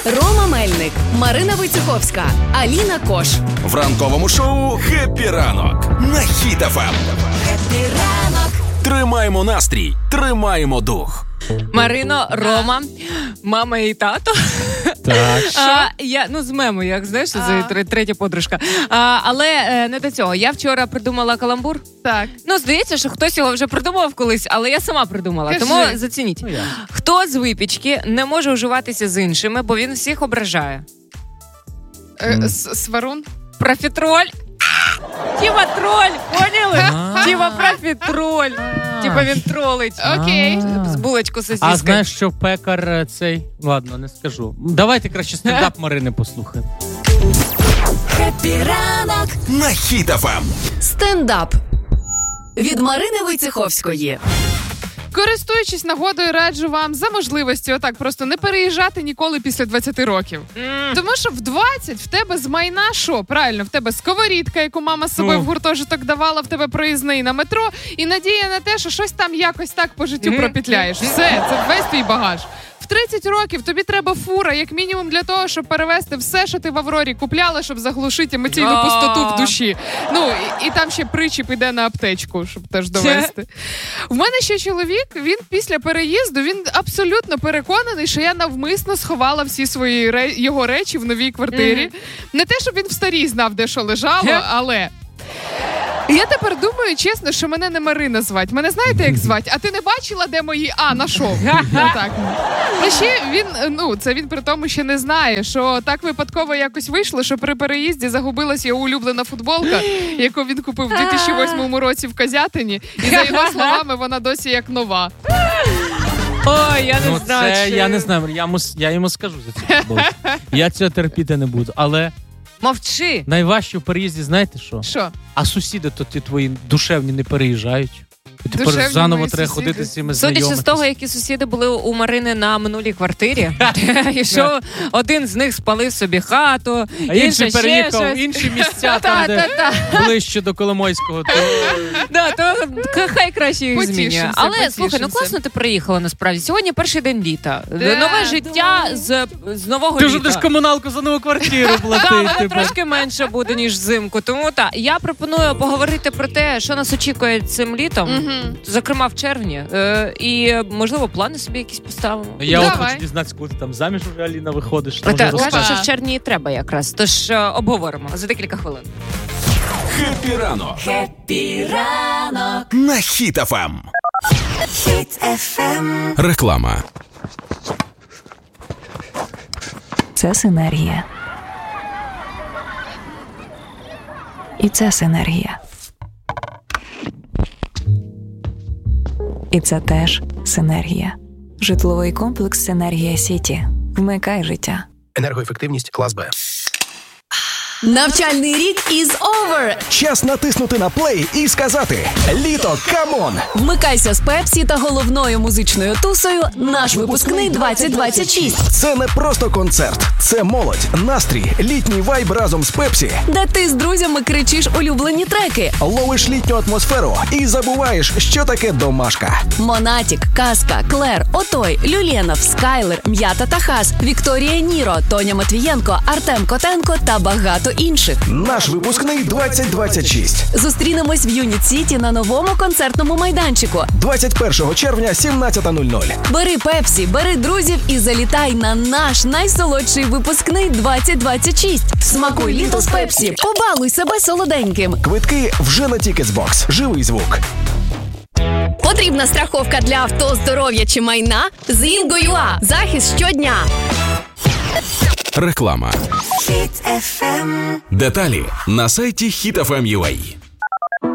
Рома Мельник, Марина Войцеховська, Аліна Кош. В ранковому шоу «Хеппі ранок» на Хіт FM. Хеппі ранок. Тримаємо настрій, тримаємо дух. Марино, Рома, мама і тато. Так. З мему, як знаєш, це третя подружка. Але не до цього. Я вчора придумала каламбур. Так. Здається, що хтось його вже придумав колись, але я сама придумала. Кажи. Тому зацініть. Хто з випічки не може уживатися з іншими, бо він всіх ображає? Сварун? Профітроль. Тіма троль, поняли? Тіма профітроль. Типа він тролить. Окей. З булочку сосиска. А знаєш, що пекар цей... Ладно, не скажу. Давайте краще стендап Марини послухаємо. Хеппі ранок На Хіт FM. Стендап від Марини Войцеховської. Користуючись нагодою, раджу вам за можливості отак просто не переїжджати ніколи після 20 років. Тому що в 20 в тебе з майна що? Правильно, в тебе сковорідка, яку мама з собою в гуртожиток давала, в тебе проїзний на метро, і надія на те, що щось там якось так по життю пропетляєш. Все, це весь твій багаж. В 30 років тобі треба фура, як мінімум для того, щоб перевезти все, що ти в Аврорі купляла, щоб заглушити емоційну пустоту в душі. І там ще причіп іде на аптечку, щоб теж довести. В мене ще чоловік, він після переїзду, він абсолютно переконаний, що я навмисно сховала всі свої його речі в новій квартирі. Не те, щоб він в старій знав, де що лежало, але... Я тепер думаю, чесно, що мене не Марина звать. Мене знаєте, як звать? А ти не бачила, де мої... Нашов. Так. А ще він при тому ще не знає, що так випадково якось вийшло, що при переїзді загубилась його улюблена футболка, яку він купив в 2008 році в Козятині. І за його словами, вона досі як нова. Ой, я не знаю. Я не знаю, я йому скажу за цю футболку. Я цього терпіти не буду, але... Мовчи. Найважче в переїзді, знаєте що? Що? А сусіди то ті твої душевні не переїжджають. І тепер Душевні заново мої треба сусіди. ходити з цими знайомитися. Судячи з того, які сусіди були у Марини на минулій квартирі, і що один з них спалив собі хату, А інший інший переїхав в щось. інші місця, там, де ближче до Коломойського. То хай краще їх змінює. Потішимося, Але, потішимося. слухай, класно ти приїхала насправді. Сьогодні перший день літа. Нове життя з нового Ти літа. ж будеш комуналку за нову квартиру Так, платити. вона трошки менше буде, ніж взимку. Тому я пропоную поговорити про те, що нас очікує цим літом, зокрема в червні. І, можливо, плани собі якісь поставимо. Я от Давай. хочу дізнатися, коли ти там заміж вже, Аліна, виходиш. Так, може, кажуть, розкажеш? що в червні треба якраз. Тож обговоримо за декілька хвилин. Хеппі ранок Хеппі ранок. на Хіт FM. Хіт FM. Реклама. Це синергія. І це синергія. І це теж синергія. Житловий комплекс «Синергія Сіті». Вмикай життя. Енергоефективність клас Б. Навчальний рік is over. Час натиснути на плей і сказати «Літо, камон!». Вмикайся з Пепсі та головною музичною тусою «Наш випускний 2026». Це не просто концерт, це молодь, настрій, літній вайб разом з Пепсі. Де ти з друзями кричиш улюблені треки. Ловиш літню атмосферу і забуваєш, що таке домашка. Монатік, Казка, Клер, Отой, Люленов, Скайлер, М'ята та Хас, Вікторія Ніро, Тоня Матвієнко, Артем Котенко та багато інших. Наш випускний 2026. Зустрінемось в Юніт Сіті на новому концертному майданчику. 21 червня, 17:00. Бери Пепсі, бери друзів і залітай на наш найсолодший випускний 2026. Смакуй літо з Пепсі. Побалуй себе солоденьким. Квитки вже на Ticketsbox. Живий звук. Потрібна страховка для авто, здоров'я чи майна? З Інго.ua. Захист щодня. Реклама. Деталі на сайті HitFM.ua.